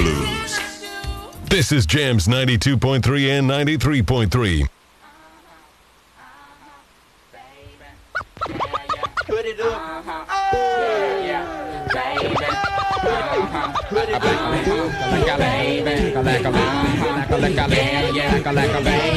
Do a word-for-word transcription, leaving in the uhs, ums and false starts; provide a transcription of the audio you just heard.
blues. This is Jams ninety-two point three and ninety-three point three. Put it up. Yeah, yeah. Baby. Put it up. Like a baby. Like a baby. Like a baby.